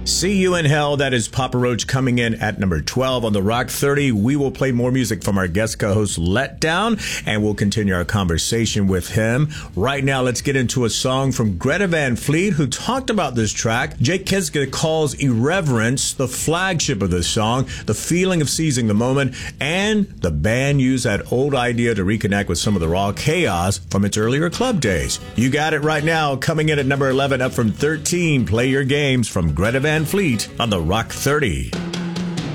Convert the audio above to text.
See You in Hell, that is Papa Roach coming in at number 12 on the Rock 30. We will play more music from our guest co-host Letdown, and we'll continue our conversation with him. Right now, let's get into a song from Greta Van Fleet, who talked about this track. Jake Kiska calls Irreverence the flagship of this song, the feeling of seizing the moment, and the band used that old idea to reconnect with some of the raw chaos from its earlier club days. You got it right now, coming in at number 11, up from 13. Play Your Games from Greta Van Fleet on the Rock 30.